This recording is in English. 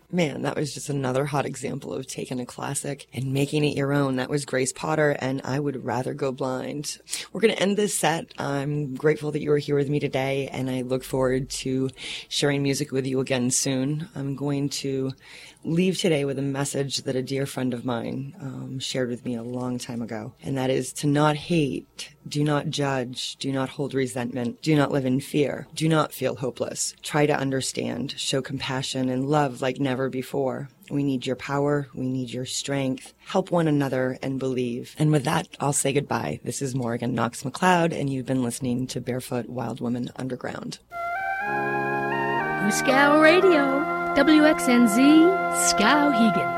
Man, that was just another hot example of taking a classic and making it your own. That was Grace Potter, and I Would Rather Go Blind. We're going to end this set. I'm grateful that you were here with me today, and I look forward to sharing music with you again soon. I'm going to leave today with a message that a dear friend of mine shared with me a long time ago, and that is to not hate, do not judge, do not hold resentment, do not live in fear, do not feel hopeless. Try to understand, show compassion and love like never before. We need your power. We need your strength. Help one another and believe. And with that, I'll say goodbye. This is Morgan Knox McLeod, and you've been listening to Barefoot Wild Woman Underground. Scow Radio, WXNZ, Skowhegan.